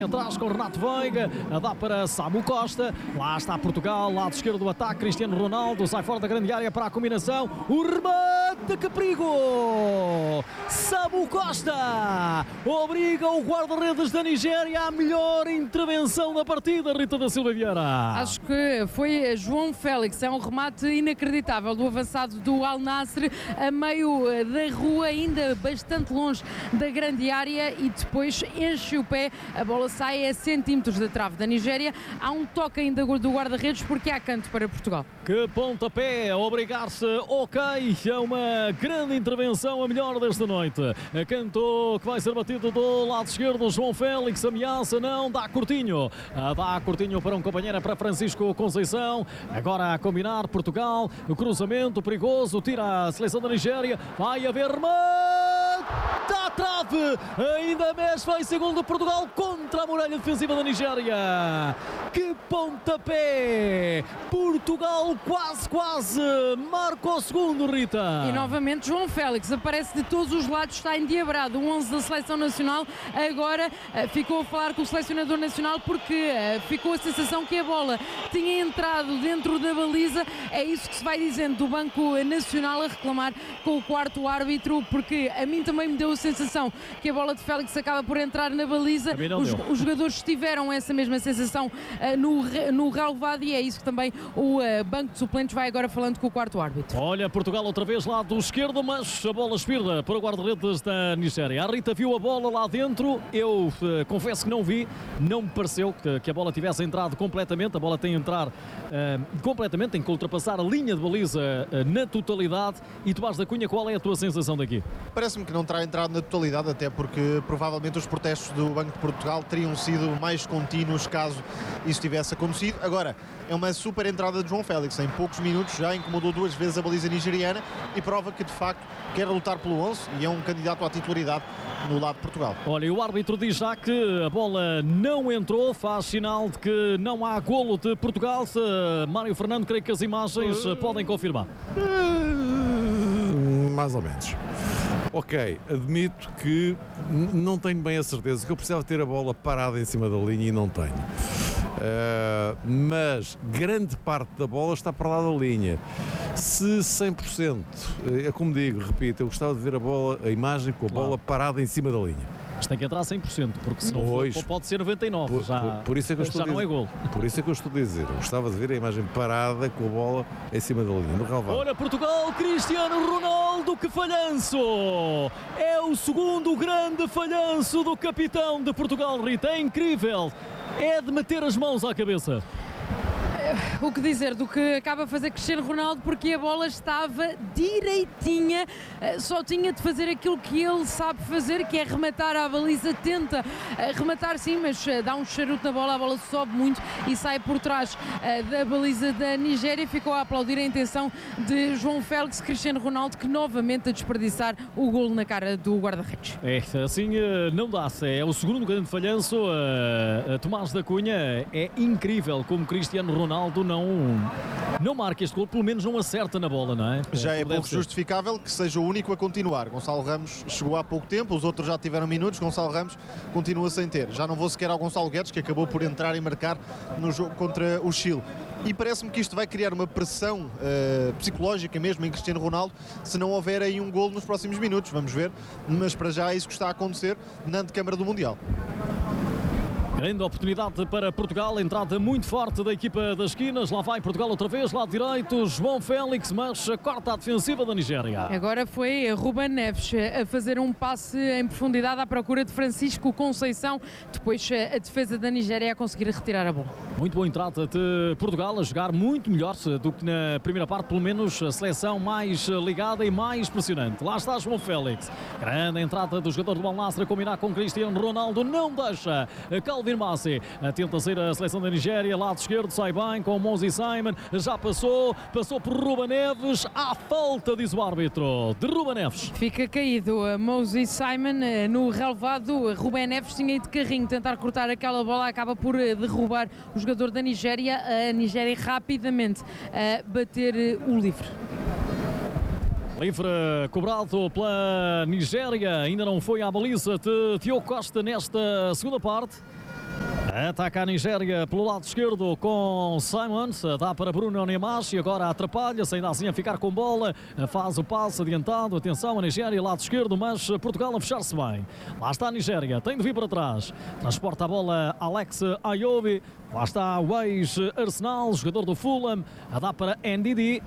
Atrás com Renato Veiga, dá para Samu Costa, lá está Portugal, lado esquerdo do ataque, Cristiano Ronaldo, sai fora da grande área para a combinação, o remate, que perigo! Samu Costa obriga o guarda-redes da Nigéria à melhor intervenção da partida, Rita da Silva Vieira. Acho que foi João Félix, é um remate inacreditável do avançado do Al Nassr, a meio da rua, ainda bastante longe da grande área, e depois enche o pé, a bola sai a centímetros da trave da Nigéria. Há um toque ainda do guarda-redes porque há canto para Portugal. Que pontapé, a obrigar-se, ok, é uma grande intervenção, a melhor desta noite. Canto que vai ser batido do lado esquerdo, João Félix, ameaça, não, dá Coutinho. Dá Coutinho para um companheiro, para Francisco Conceição. Agora a combinar Portugal, o cruzamento perigoso, tira a seleção da Nigéria, vai haver remate, à trave, ainda mesmo em segundo Portugal contra a muralha defensiva da Nigéria. Que pontapé! Portugal quase marca o segundo, Rita. E novamente João Félix aparece de todos os lados, está endiabrado. O 11 da seleção nacional agora ficou a falar com o selecionador nacional porque ficou a sensação que a bola tinha entrado dentro da baliza. É isso que se vai dizendo do Banco Nacional, a reclamar com o quarto árbitro, porque a mim também me deu a sensação que a bola de Félix acaba por entrar na baliza. Os jogadores tiveram essa mesma sensação no relevado, e é isso que também o banco de suplentes vai agora falando com o quarto árbitro. Olha, Portugal outra vez lá do esquerdo, mas a bola espirra para o guarda-redes da Nigéria. A Rita viu a bola lá dentro, eu confesso que não vi, não me pareceu que a bola tivesse entrado completamente. A bola tem que entrar completamente, tem que ultrapassar a linha de baliza na totalidade. E Tomás da Cunha, qual é a tua sensação daqui? Parece-me que não terá entrado na totalidade, até porque provavelmente os protestos do Banco de Portugal teriam sido mais contínuos caso isso tivesse acontecido. Agora, é uma super entrada de João Félix, em poucos minutos já incomodou duas vezes a baliza nigeriana e prova que de facto quer lutar pelo 11 e é um candidato à titularidade no lado de Portugal. Olha, e o árbitro diz já que a bola não entrou, faz sinal de que não há golo de Portugal. Mário Fernando, creio que as imagens podem confirmar. Mais ou menos. Ok, admito que não tenho bem a certeza, que eu precisava ter a bola parada em cima da linha e não tenho. Mas grande parte da bola está para lá da linha. Se 100%, é como digo, repito, eu gostava de ver a imagem com a bola parada em cima da linha. Mas tem que entrar a 100%, porque senão pode ser 99%. Por isso é que eu estou já não é gol. Por isso é que eu estou a dizer, eu gostava de ver a imagem parada com a bola em cima da linha, no relvado. Olha, Portugal, Cristiano Ronaldo, que falhanço! É o segundo grande falhanço do capitão de Portugal, Rita, é incrível! É de meter as mãos à cabeça. O que dizer do que acaba a fazer Cristiano Ronaldo, porque a bola estava direitinha, só tinha de fazer aquilo que ele sabe fazer, que é rematar à baliza. Tenta rematar sim, mas dá um charuto na bola, a bola sobe muito e sai por trás da baliza da Nigéria. Ficou a aplaudir a intenção de João Félix. Cristiano Ronaldo, que novamente a desperdiçar o golo na cara do guarda-redes. É, assim não dá-se, é o segundo grande falhanço. Tomás da Cunha, é incrível como Cristiano Ronaldo não marca este gol, pelo menos não acerta na bola, não é? Já é pouco justificável que seja o único a continuar. Gonçalo Ramos chegou há pouco tempo, os outros já tiveram minutos, Gonçalo Ramos continua sem ter. Já não vou sequer ao Gonçalo Guedes, que acabou por entrar e marcar no jogo contra o Chile. E parece-me que isto vai criar uma pressão psicológica mesmo em Cristiano Ronaldo, se não houver aí um golo nos próximos minutos, vamos ver, mas para já é isso que está a acontecer na antecâmara do Mundial. Grande oportunidade para Portugal, entrada muito forte da equipa das esquinas, lá vai Portugal outra vez, lado direito, João Félix, mas corta a defensiva da Nigéria. Agora foi Ruben Neves a fazer um passe em profundidade à procura de Francisco Conceição, depois a defesa da Nigéria a conseguir retirar a bola. Muito boa entrada de Portugal, a jogar muito melhor do que na primeira parte, pelo menos a seleção mais ligada e mais pressionante. Lá está João Félix, grande entrada do jogador do Al Nassr a combinar com Cristiano Ronaldo, não deixa Calvin Massi, tenta sair a seleção da Nigéria, lado esquerdo, sai bem com Moses Simon, já passou por Ruben Neves, à falta, diz o árbitro, de Ruben Neves. Fica caído Moses Simon no relevado. Ruben Neves tinha ido de carrinho tentar cortar aquela bola, acaba por derrubar o jogador da Nigéria, a Nigéria rapidamente a bater o livre. Livre cobrado pela Nigéria, ainda não foi à baliza de Diogo Costa nesta segunda parte. Ataca a Nigéria pelo lado esquerdo com Simons, dá para Bruno Nemashi, agora atrapalha-se, ainda assim a ficar com bola, faz o passe adiantado, atenção a Nigéria, lado esquerdo, mas Portugal a fechar-se bem. Lá está a Nigéria, tem de vir para trás, transporta a bola Alex Ayobi, lá está o ex-Arsenal, jogador do Fulham, a dar para NDD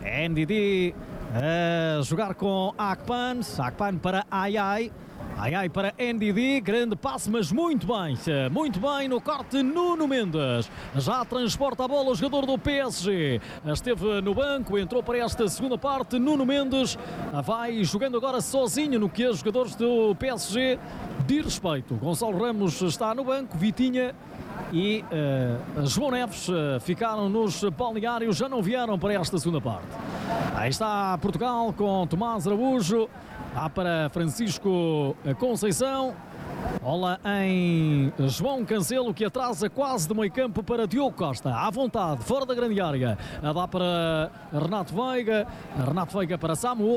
a jogar com Akpan para Ayai para NDD, grande passe, mas muito bem no corte Nuno Mendes, já transporta a bola o jogador do PSG, esteve no banco, entrou para esta segunda parte, Nuno Mendes vai jogando agora sozinho no que os jogadores do PSG diz respeito. Gonçalo Ramos está no banco, Vitinha e João Neves ficaram nos balneários, já não vieram para esta segunda parte. Aí está Portugal com Tomás Araújo, dá para Francisco Conceição, bola em João Cancelo, que atrasa quase de meio campo para Diogo Costa, à vontade, fora da grande área, dá para Renato Veiga para Samu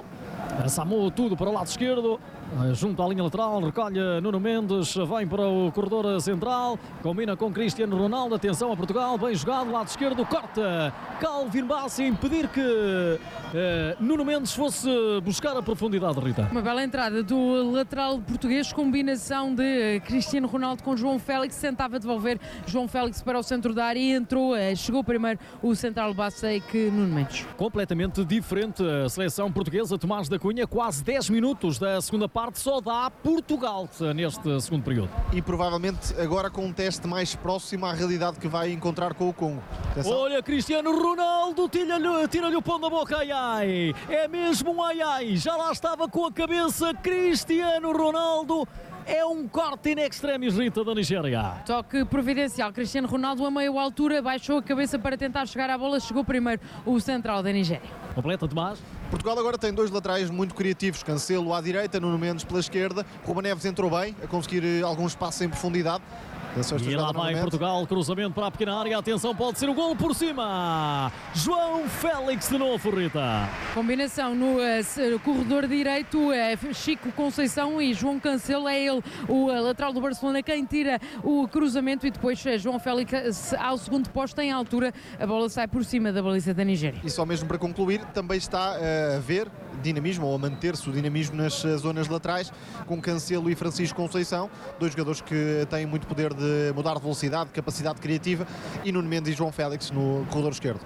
tudo para o lado esquerdo, junto à linha lateral, recolhe Nuno Mendes, vem para o corredor central, combina com Cristiano Ronaldo, atenção a Portugal, bem jogado, lado esquerdo, corta Calvin Basssi, impedir que Nuno Mendes fosse buscar a profundidade, Rita. Uma bela entrada do lateral português, combinação de Cristiano Ronaldo com João Félix, tentava devolver João Félix para o centro da área e entrou, chegou primeiro o central Bassei que Nuno Mendes. Completamente diferente a seleção portuguesa, Tomás da Cunha, quase 10 minutos da segunda parte, só dá Portugal neste segundo período. E provavelmente agora com um teste mais próximo à realidade que vai encontrar com o Congo. Atenção. Olha, Cristiano Ronaldo tira-lhe o pão da boca, ai, é mesmo um ai, já lá estava com a cabeça Cristiano Ronaldo. É um corte in extremis, Rita, da Nigéria. Toque providencial, Cristiano Ronaldo a meia altura, baixou a cabeça para tentar chegar à bola, chegou primeiro o central da Nigéria. Completa, Tomás. Portugal agora tem dois laterais muito criativos, Cancelo à direita, Nuno Mendes pela esquerda, Ruben Neves entrou bem, a conseguir algum espaço em profundidade. E lá vai Portugal, cruzamento para a pequena área, atenção, pode ser o golo por cima. João Félix de novo, Rita. Combinação no corredor direito, Chico Conceição e João Cancelo, é ele, o lateral do Barcelona, quem tira o cruzamento e depois João Félix ao segundo posto em altura, a bola sai por cima da baliza da Nigéria. E só mesmo para concluir, também está a ver dinamismo, ou a manter-se o dinamismo nas zonas laterais, com Cancelo e Francisco Conceição, dois jogadores que têm muito poder de mudar de velocidade, capacidade criativa, e Nuno Mendes e João Félix no corredor esquerdo.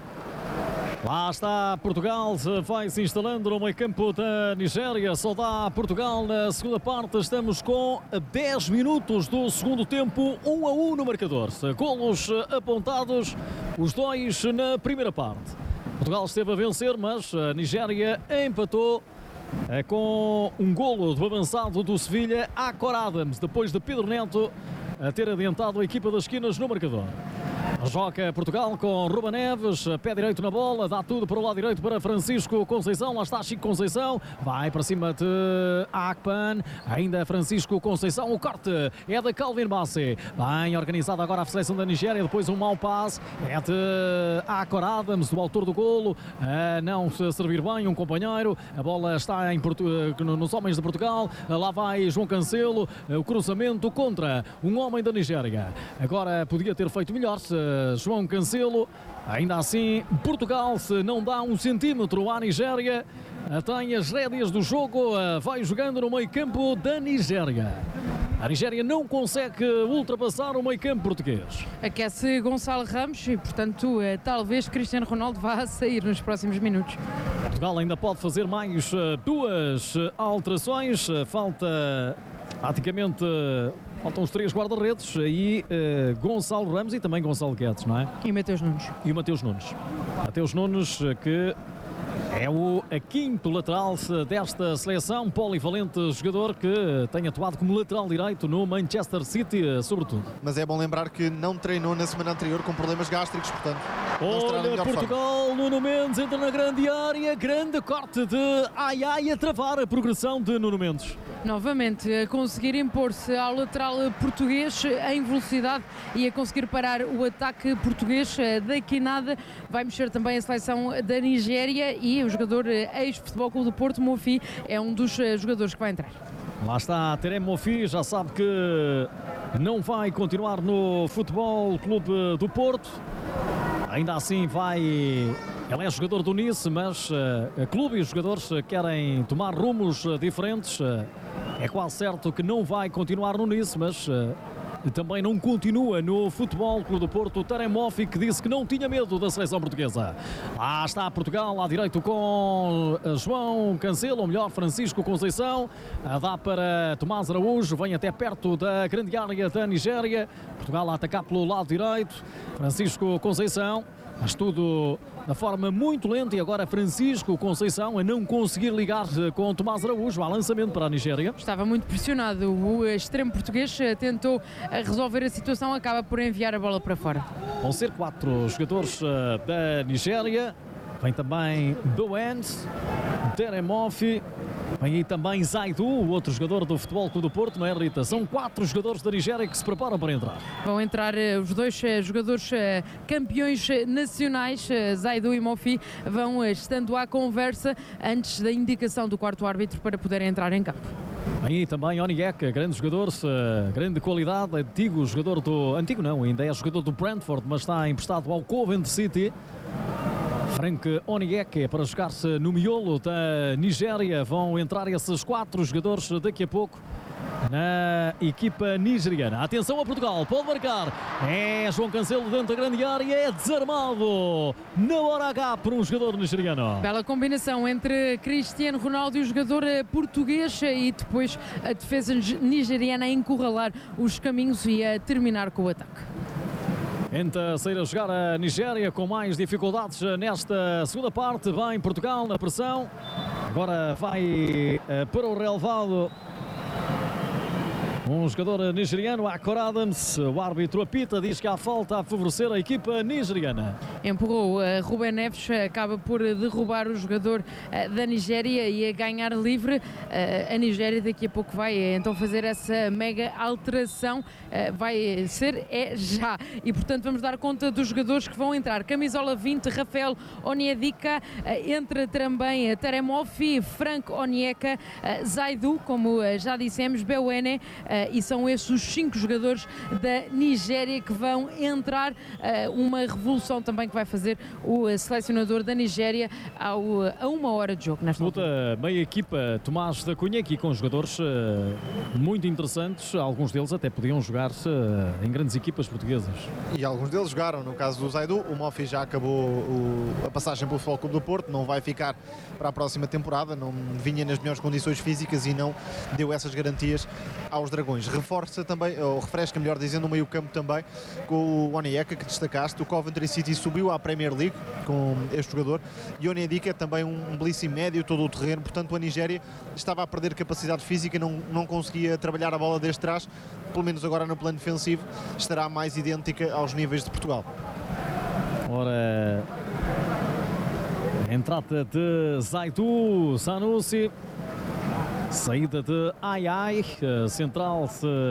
Lá está Portugal, vai se instalando no meio campo da Nigéria, só dá Portugal na segunda parte, estamos com 10 minutos do segundo tempo, 1-1 no marcador, golos apontados, os dois na primeira parte. Portugal esteve a vencer, mas a Nigéria empatou com um golo do avançado do Sevilha, Akor Adams, depois de Pedro Neto a ter adiantado a equipa das esquinas no marcador. Joga Portugal com Ruben Neves, pé direito na bola, dá tudo para o lado direito para Francisco Conceição, lá está Chico Conceição, vai para cima de Akpan, ainda Francisco Conceição, o corte é de Calvin Bassey, bem organizada agora a seleção da Nigéria, depois um mau passe, é de Akor Adams, do autor do golo, não servir bem um companheiro, a bola está nos homens de Portugal, lá vai João Cancelo, o cruzamento contra um homem da Nigéria, agora podia ter feito melhor João Cancelo, ainda assim Portugal se não dá um centímetro à Nigéria, tem as rédeas do jogo, vai jogando no meio campo da Nigéria. A Nigéria não consegue ultrapassar o meio campo português. Aquece Gonçalo Ramos e, portanto, talvez Cristiano Ronaldo vá sair nos próximos minutos. Portugal ainda pode fazer mais duas alterações, falta praticamente... Faltam os três guarda-redes e Gonçalo Ramos e também Gonçalo Guedes, não é? E Mateus Nunes. E o Mateus Nunes. Mateus Nunes, que é o quinto lateral desta seleção, polivalente jogador que tem atuado como lateral direito no Manchester City, sobretudo. Mas é bom lembrar que não treinou na semana anterior com problemas gástricos, portanto... Olha, Portugal, Nuno Mendes entra na grande área, grande corte de Ayai a travar a progressão de Nuno Mendes. Novamente a conseguir impor-se ao lateral português em velocidade e a conseguir parar o ataque português. Daqui nada vai mexer também a seleção da Nigéria e o jogador ex-Futebol Clube do Porto, Mofi, é um dos jogadores que vai entrar. Lá está Terem Mofi, já sabe que não vai continuar no Futebol Clube do Porto. Ainda assim vai... Ele é jogador do Nice, mas o clube e os jogadores querem tomar rumos diferentes. É quase certo que não vai continuar no Nice, mas também não continua no Futebol Clube do Porto. O Taremi Moffi, que disse que não tinha medo da seleção portuguesa. Lá está Portugal, lá direito com João Cancelo, ou melhor, Francisco Conceição. Dá para Tomás Araújo, vem até perto da grande área da Nigéria. Portugal a atacar pelo lado direito. Francisco Conceição. Mas tudo de forma muito lenta e agora Francisco Conceição a não conseguir ligar com Tomás Araújo. Há lançamento para a Nigéria. Estava muito pressionado. O extremo português tentou resolver a situação, acaba por enviar a bola para fora. Vão ser 4 jogadores da Nigéria. Vem também Bowen, Taremi Moffi. Vem aí também Zaidu, o outro jogador do Futebol Clube do Porto, não é, Rita? São 4 jogadores da Nigéria que se preparam para entrar. Vão entrar os 2 jogadores campeões nacionais, Zaidu e Moffi, vão estando à conversa antes da indicação do quarto árbitro para poderem entrar em campo. Aí também Onyeka, grande jogador, grande qualidade, antigo jogador do... Antigo não, ainda é jogador do Brentford, mas está emprestado ao Covent City. Frank Onyeka para jogar-se no miolo da Nigéria. Vão entrar esses 4 jogadores daqui a pouco na equipa nigeriana. Atenção a Portugal, pode marcar. É João Cancelo dentro da grande área, é desarmado na hora H por um jogador nigeriano. Bela combinação entre Cristiano Ronaldo e o jogador português e depois a defesa nigeriana a encurralar os caminhos e a terminar com o ataque. Tenta sair a jogar a Nigéria com mais dificuldades nesta segunda parte. Vem Portugal na pressão. Agora vai para o relevado um jogador nigeriano, Akor Adams. O árbitro apita, diz que há falta a favorecer a equipa nigeriana. Empurrou Rubén Neves, acaba por derrubar o jogador da Nigéria e a ganhar livre. A Nigéria daqui a pouco vai então fazer essa mega alteração. Vai ser já. E portanto vamos dar conta dos jogadores que vão entrar. Camisola 20, Rafael Onyedika. Entra também Taremi Moffi, Frank Onyeka, Zaidu, como já dissemos, Bewene. E são estes os 5 jogadores da Nigéria que vão entrar. Uma revolução também que vai fazer o selecionador da Nigéria a 1 hora de jogo. Nesta luta, meia equipa, Tomás da Cunha, aqui com jogadores muito interessantes. Alguns deles até podiam jogar em grandes equipas portuguesas. E alguns deles jogaram. No caso do Zaidu, o Moffi já acabou a passagem pelo Futebol Clube do Porto, não vai ficar para a próxima temporada, não vinha nas melhores condições físicas e não deu essas garantias aos Dragões. Reforça também, ou refresca, melhor dizendo, o meio-campo também com o Onyeka, que destacaste. O Coventry City subiu à Premier League com este jogador e o Onyedika é também um belíssimo médio, todo o terreno. Portanto, a Nigéria estava a perder capacidade física, não conseguia trabalhar a bola desde trás. Pelo menos agora no plano defensivo estará mais idêntica aos níveis de Portugal. Ora, entrada de Zaidu, Sanusi. Saída de Ai, central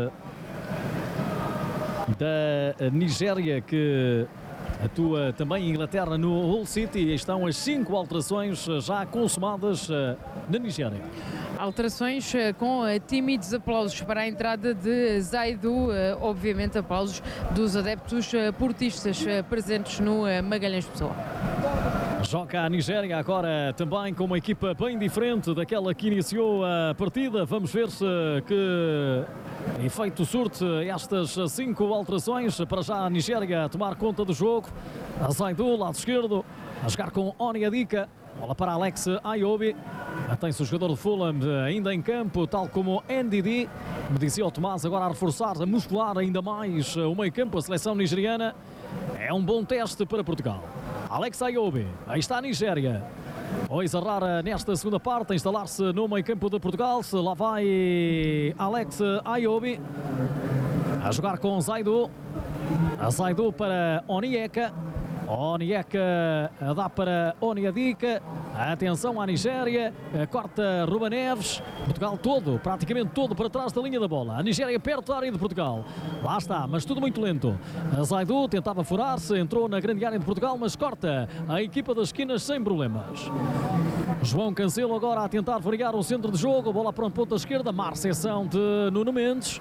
da Nigéria, que atua também em Inglaterra no Hull City. Estão as 5 alterações já consumadas na Nigéria. Alterações com tímidos aplausos para a entrada de Zaidu, obviamente aplausos dos adeptos portistas presentes no Magalhães Pessoa. Joga a Nigéria agora também com uma equipa bem diferente daquela que iniciou a partida. Vamos ver se que efeito surte estas 5 alterações. Para já a Nigéria a tomar conta do jogo. A Zaidu, lado esquerdo, a jogar com Onyedika. Bola para Alex Ayobi. Mantém-se o jogador de Fulham ainda em campo, tal como NDD. Como dizia o Tomás, agora a reforçar, a muscular ainda mais o meio-campo. A seleção nigeriana é um bom teste para Portugal. Alex Ayobi, aí está a Nigéria. Coisa rara nesta segunda parte, a instalar-se no meio-campo de Portugal. Lá vai Alex Ayobi a jogar com Zaidu. A Zaidu para Onyeka. Onyeka dá para Onyedika. Atenção à Nigéria, corta Ruben Neves, Portugal todo, praticamente todo para trás da linha da bola. A Nigéria perto da área de Portugal. Lá está, mas tudo muito lento. A Zaidu tentava furar-se, entrou na grande área de Portugal, mas corta a equipa das esquinas sem problemas. João Cancelo agora a tentar variar o centro de jogo, bola para a ponta esquerda, má recepção de Nuno Mendes.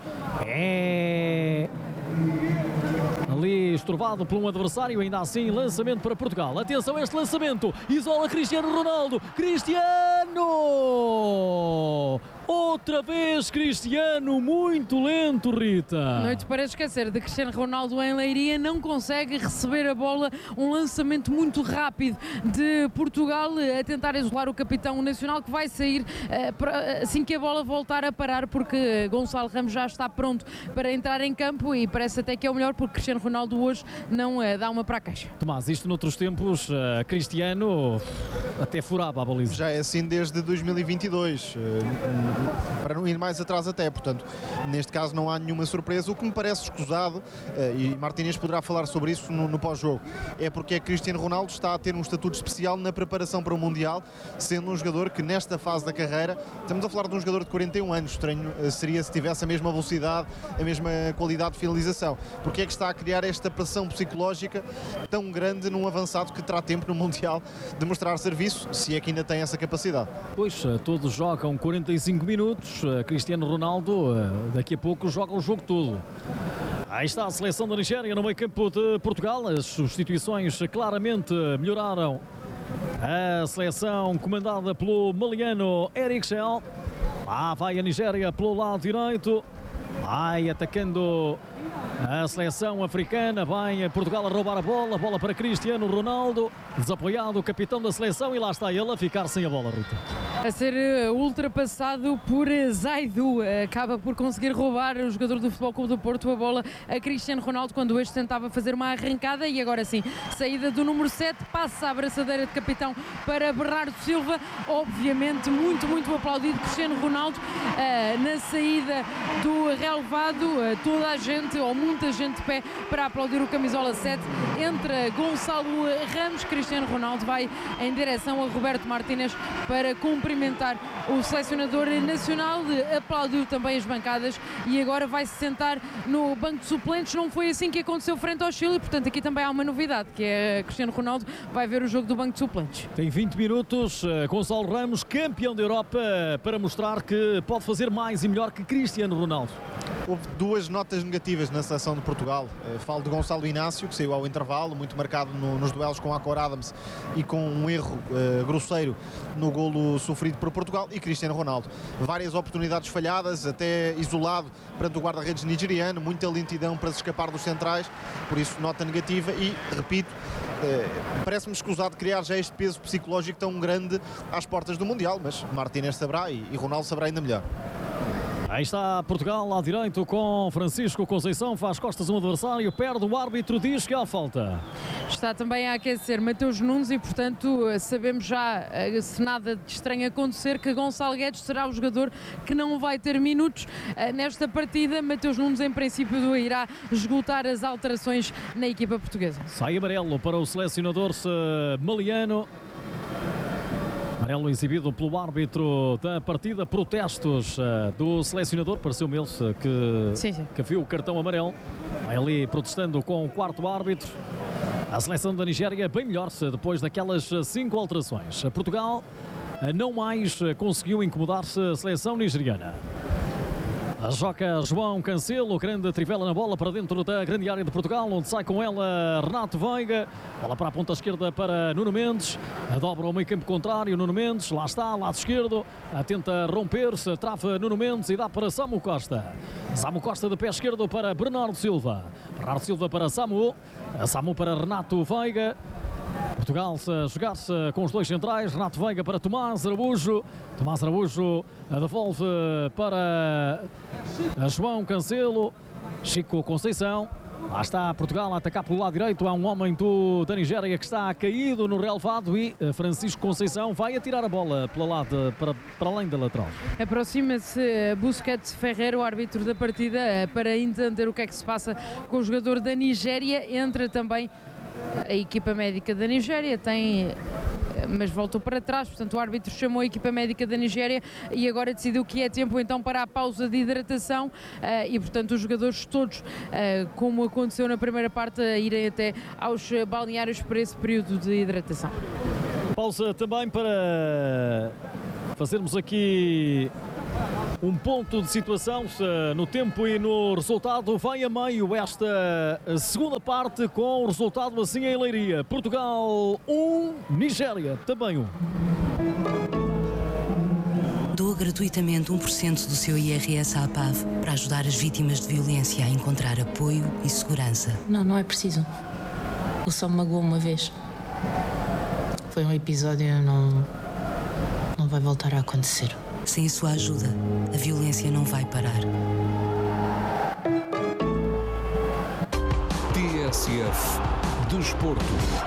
Ali estorvado por um adversário, ainda assim lançamento para Portugal. Atenção a este lançamento, isola Cristiano Ronaldo. Cristiano! Outra vez Cristiano, muito lento, Rita. Noite para esquecer de Cristiano Ronaldo em Leiria, não consegue receber a bola, um lançamento muito rápido de Portugal a tentar isolar o capitão nacional, que vai sair assim que a bola voltar a parar, porque Gonçalo Ramos já está pronto para entrar em campo e parece até que é o melhor, porque Cristiano Ronaldo hoje não dá uma para a caixa. Tomás, isto noutros tempos, Cristiano até furava a baliza. Já é assim desde 2022. Para não ir mais atrás até, portanto, neste caso não há nenhuma surpresa. O que me parece escusado, e Martínez poderá falar sobre isso no pós-jogo, é porque é que Cristiano Ronaldo está a ter um estatuto especial na preparação para o Mundial, sendo um jogador que nesta fase da carreira, estamos a falar de um jogador de 41 anos, estranho seria se tivesse a mesma velocidade, a mesma qualidade de finalização. Porque é que está a criar esta pressão psicológica tão grande num avançado que terá tempo no Mundial de mostrar serviço, se é que ainda tem essa capacidade? Pois, todos jogam 45 minutos, Cristiano Ronaldo daqui a pouco joga o jogo todo. Aí está a seleção da Nigéria no meio campo de Portugal, as substituições claramente melhoraram. A seleção comandada pelo maliano Eric Shell. Lá vai a Nigéria pelo lado direito, vai atacando a seleção africana, vai Portugal a roubar a bola para Cristiano Ronaldo, desapoiado o capitão da seleção, e lá está ele a ficar sem a bola, Rita. A ser ultrapassado por Zaidu, acaba por conseguir roubar o jogador do Futebol Clube do Porto a bola a Cristiano Ronaldo quando este tentava fazer uma arrancada, e agora sim, saída do número 7, passa a abraçadeira de capitão para Bernardo Silva, obviamente muito aplaudido Cristiano Ronaldo na saída do relevado, toda a gente, ou muita gente de pé para aplaudir o camisola 7, entra Gonçalo Ramos, Cristiano Ronaldo vai em direção a Roberto Martínez para cumprimentar o selecionador nacional, aplaudiu também as bancadas e agora vai se sentar no banco de suplentes. Não foi assim que aconteceu frente ao Chile, portanto aqui também há uma novidade, que é Cristiano Ronaldo vai ver o jogo do banco de suplentes. Tem 20 minutos, Gonçalo Ramos, campeão da Europa, para mostrar que pode fazer mais e melhor que Cristiano Ronaldo. Houve duas notas negativas na seleção de Portugal. Falo de Gonçalo Inácio, que saiu ao intervalo, muito marcado nos duelos com Akor Adams e com um erro grosseiro no golo sofrido por Portugal, e Cristiano Ronaldo. Várias oportunidades falhadas, até isolado perante o guarda-redes nigeriano, muita lentidão para se escapar dos centrais, por isso nota negativa. E, repito, parece-me escusado criar já este peso psicológico tão grande às portas do Mundial, mas Martínez saberá e Ronaldo saberá ainda melhor. Aí está Portugal lá direito com Francisco Conceição, faz costas um adversário, perde, o árbitro diz que há falta. Está também a aquecer Mateus Nunes e, portanto, sabemos já, se nada de estranho acontecer, que Gonçalo Guedes será o jogador que não vai ter minutos nesta partida. Mateus Nunes, em princípio, irá esgotar as alterações na equipa portuguesa. Sai amarelo para o selecionador maliano. Amarelo exibido pelo árbitro da partida. Protestos do selecionador, pareceu-me ele que viu o cartão amarelo. Vai ali protestando com o quarto árbitro. A seleção da Nigéria bem melhor depois daquelas 5 alterações. Portugal não mais conseguiu incomodar-se a seleção nigeriana. Joga João Cancelo, grande trivela na bola para dentro da grande área de Portugal, onde sai com ela Renato Veiga. Bola para a ponta esquerda para Nuno Mendes. Dobra o meio campo contrário, Nuno Mendes, lá está, lado esquerdo. Tenta romper-se, trava Nuno Mendes e dá para Samu Costa. Samu Costa de pé esquerdo para Bernardo Silva. Bernardo Silva para Samu. Samu para Renato Veiga. Portugal a jogar-se com os dois centrais, Renato Veiga para Tomás Araújo. Tomás Araújo devolve para João Cancelo. Chico Conceição. Lá está Portugal a atacar pelo lado direito. Há um homem da Nigéria que está caído no relevado e Francisco Conceição vai atirar a bola pela lado, para além da lateral. Aproxima-se Busquets Ferreira, o árbitro da partida, para entender o que é que se passa com o jogador da Nigéria. Entra também a equipa médica da Nigéria, tem mas voltou para trás, portanto o árbitro chamou a equipa médica da Nigéria e agora decidiu que é tempo então para a pausa de hidratação e portanto os jogadores todos, como aconteceu na primeira parte, a irem até aos balneários para esse período de hidratação. Pausa também para fazermos aqui um ponto de situação no tempo e no resultado. Vai a meio esta segunda parte com o resultado assim em Leiria. Portugal 1, Nigéria também 1. Doa gratuitamente 1% do seu IRS à APAV para ajudar as vítimas de violência a encontrar apoio e segurança. Não é preciso. Ele só me magoou uma vez. Foi um episódio, não vai voltar a acontecer. Sem a sua ajuda, a violência não vai parar. TSF Desporto.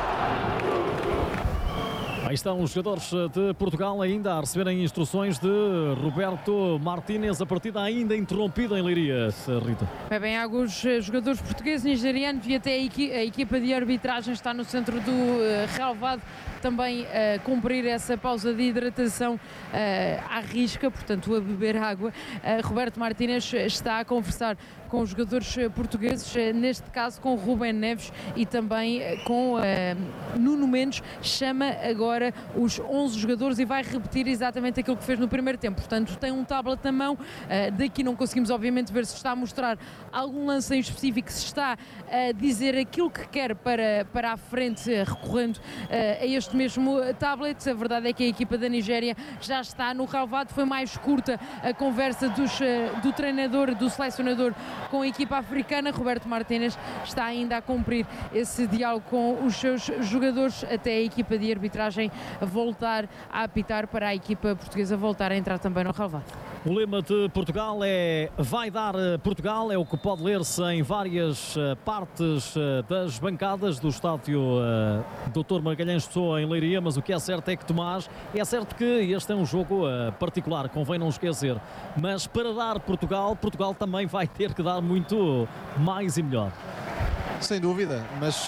Aí estão os jogadores de Portugal ainda a receberem instruções de Roberto Martínez. A partida ainda interrompida em Leiria, Rita. Bem, alguns jogadores portugueses, nigerianos e até a equipa de arbitragem está no centro do relvado também a cumprir essa pausa de hidratação à risca, portanto a beber água. Roberto Martínez está a conversar com os jogadores portugueses, neste caso com Rubén Neves e também com Nuno Mendes. Chama agora os 11 jogadores e vai repetir exatamente aquilo que fez no primeiro tempo. Portanto, tem um tablet na mão. Daqui não conseguimos obviamente ver se está a mostrar algum lance em específico, se está a dizer aquilo que quer para a frente, recorrendo a este mesmo tablet. A verdade é que a equipa da Nigéria já está no relvado. Foi mais curta a conversa do treinador, do selecionador com a equipa africana. Roberto Martínez está ainda a cumprir esse diálogo com os seus jogadores até a equipa de arbitragem voltar a apitar para a equipa portuguesa voltar a entrar também no relvado. O lema de Portugal é vai dar Portugal, é o que pode ler-se em várias partes das bancadas do estádio Dr. Magalhães Pessoa em Leiria, mas o que é certo é que, Tomás, é certo que este é um jogo particular, convém não esquecer, mas para dar Portugal também vai ter que dar muito mais e melhor. Sem dúvida, mas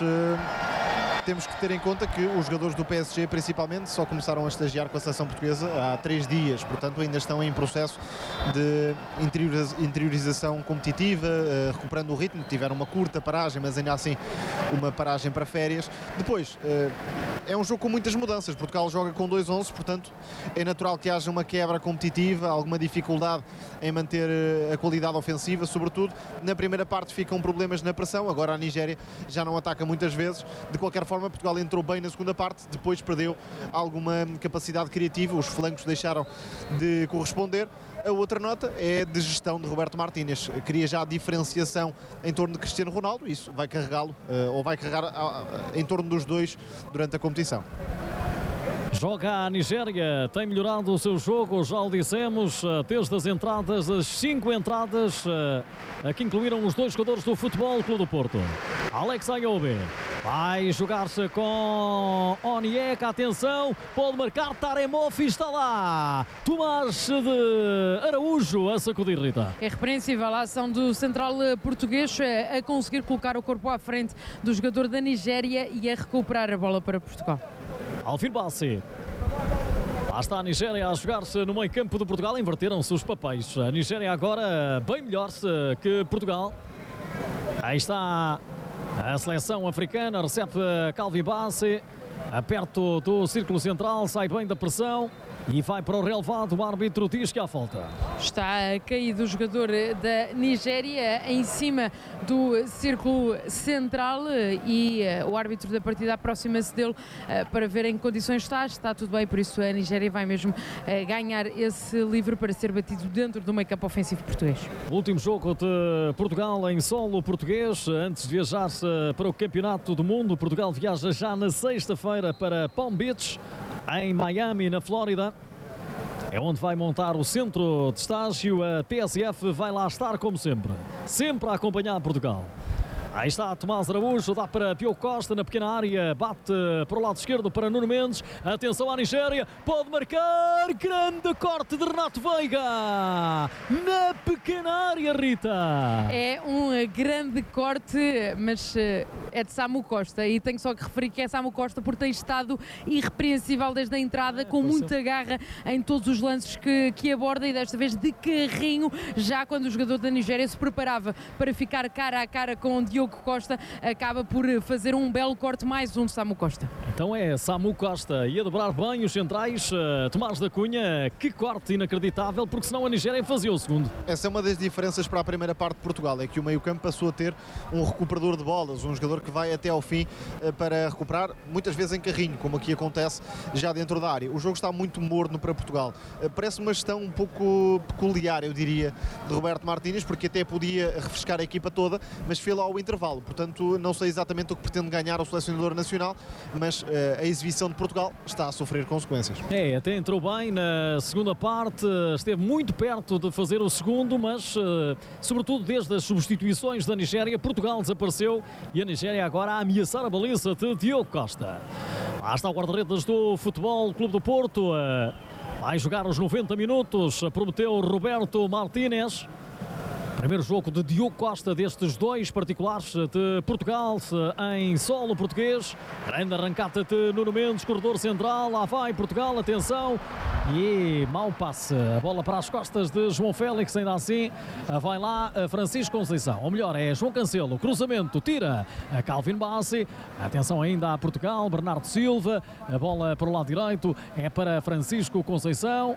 temos que ter em conta que os jogadores do PSG principalmente só começaram a estagiar com a seleção portuguesa há 3 dias, portanto ainda estão em processo de interiorização competitiva, recuperando o ritmo. Tiveram uma curta paragem, mas ainda assim uma paragem para férias. Depois, é um jogo com muitas mudanças. Portugal joga com 2-11, portanto é natural que haja uma quebra competitiva, alguma dificuldade em manter a qualidade ofensiva, sobretudo na primeira parte ficam problemas na pressão. Agora a Nigéria já não ataca muitas vezes. De qualquer forma, Portugal entrou bem na segunda parte, depois perdeu alguma capacidade criativa, os flancos deixaram de corresponder. A outra nota é de gestão de Roberto Martínez, queria já a diferenciação em torno de Cristiano Ronaldo, isso vai carregá-lo, ou vai carregar em torno dos dois durante a competição. Joga a Nigéria, tem melhorado o seu jogo, já o dissemos, desde as entradas, as 5 entradas, que incluíram os 2 jogadores do Futebol Clube do Porto. Alex Ayoube vai jogar-se com Onyeka, atenção, pode marcar Taremofi, está lá, Tomás de Araújo a sacudir, Rita. É repreensível a ação do central português a conseguir colocar o corpo à frente do jogador da Nigéria e a recuperar a bola para Portugal. Alfir Bassi. Lá está a Nigéria a jogar-se no meio campo de Portugal. Inverteram-se os papéis. A Nigéria agora bem melhor que Portugal. Aí está a seleção africana. Recebe Calvi Bassi. Perto do círculo central. Sai bem da pressão. E vai para o relevado, o árbitro diz que há falta. Está caído o jogador da Nigéria em cima do círculo central e o árbitro da partida aproxima-se dele para ver em que condições está tudo bem, por isso a Nigéria vai mesmo ganhar esse livre para ser batido dentro do meio campo ofensivo português. Último jogo de Portugal em solo português, antes de viajar para o Campeonato do Mundo. Portugal viaja já na sexta-feira para Palm Beach, em Miami, na Flórida. É onde vai montar o centro de estágio. A TSF vai lá estar como sempre a acompanhar Portugal. Aí está Tomás Araújo, dá para Diogo Costa na pequena área, bate para o lado esquerdo para Nuno Mendes. Atenção à Nigéria, pode marcar, grande corte de Renato Veiga na pequena área, Rita. É um grande corte, mas é de Samu Costa, e tenho só que referir que é Samu Costa porque tem estado irrepreensível desde a entrada, com muita garra em todos os lances que aborda, e desta vez de carrinho, já quando o jogador da Nigéria se preparava para ficar cara a cara com Diogo Costa, acaba por fazer um belo corte, mais um de Samu Costa. Então é Samu Costa, ia dobrar bem os centrais, Tomás da Cunha, que corte inacreditável, porque senão a Nigéria fazia o segundo. Essa é uma das diferenças para a primeira parte de Portugal, é que o meio-campo passou a ter um recuperador de bolas, um jogador que vai até ao fim para recuperar, muitas vezes em carrinho, como aqui acontece já dentro da área. O jogo está muito morno para Portugal. Parece uma gestão um pouco peculiar, eu diria, de Roberto Martínez, porque até podia refrescar a equipa toda, mas fez lá ao intervalo. Portanto, não sei exatamente o que pretende ganhar o selecionador nacional, mas a exibição de Portugal está a sofrer consequências. Até entrou bem na segunda parte, esteve muito perto de fazer o segundo, mas sobretudo desde as substituições da Nigéria, Portugal desapareceu e a Nigéria agora a ameaçar a baliza de Diogo Costa. Lá está o guarda-redes do Futebol Clube do Porto, vai jogar os 90 minutos, prometeu Roberto Martínez. Primeiro jogo de Diogo Costa destes dois particulares de Portugal em solo português. Grande arrancada de Nuno Mendes, corredor central, lá vai Portugal, atenção. E mau passe, a bola para as costas de João Félix, ainda assim vai lá Francisco Conceição. Ou melhor, é João Cancelo, cruzamento, tira a Calvin Bassey. Atenção ainda a Portugal, Bernardo Silva, a bola para o lado direito é para Francisco Conceição.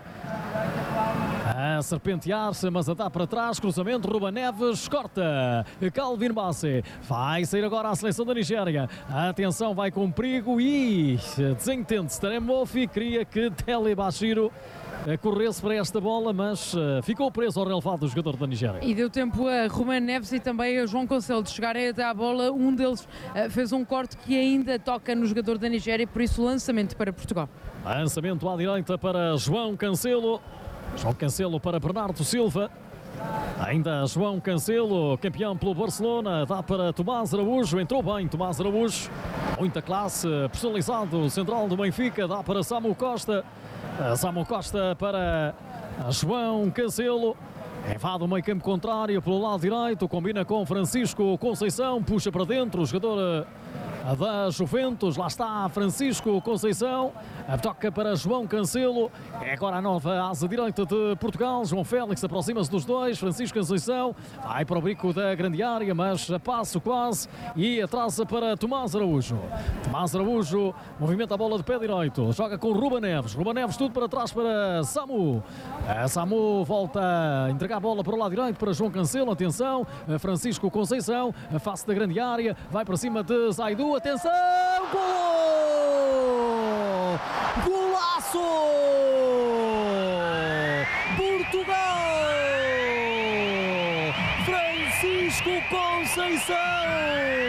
A serpentear-se, mas a dar para trás, cruzamento, Ruben Neves, corta, Calvin Bassey, vai sair agora a seleção da Nigéria, atenção, vai com perigo e desentende-se, Taremofi, queria que Tele Bashiro corresse para esta bola, mas ficou preso ao relevado do jogador da Nigéria. E deu tempo a Ruben Neves e também a João Cancelo de chegarem até à bola, um deles fez um corte que ainda toca no jogador da Nigéria, por isso lançamento para Portugal. Lançamento à direita para João Cancelo. João Cancelo para Bernardo Silva. Ainda João Cancelo, campeão pelo Barcelona, dá para Tomás Araújo, entrou bem Tomás Araújo, muita classe, personalizado, central do Benfica, dá para Samu Costa. Samu Costa para João Cancelo. Evade o meio campo contrário pelo lado direito, combina com Francisco Conceição, puxa para dentro o jogador da Juventus, lá está Francisco Conceição, toca para João Cancelo, é agora a nova asa direita de Portugal, João Félix aproxima-se dos dois, Francisco Conceição vai para o bico da grande área, mas a passo quase, e atrasa para Tomás Araújo. Tomás Araújo movimenta a bola de pé direito, joga com Ruben Neves tudo para trás para Samu. Samu volta a entregar a bola para o lado direito para João Cancelo, atenção, Francisco Conceição, a face da grande área, vai para cima de Zaidu, atenção, gol! Golaço! Portugal! Francisco Conceição!